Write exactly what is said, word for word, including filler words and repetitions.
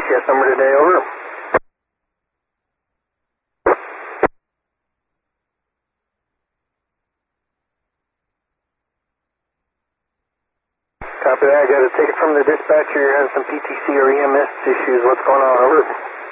Yes, number today, over. Copy that. I got a ticket from the dispatcher. You're having some P T C or E M S issues. What's going on? Over.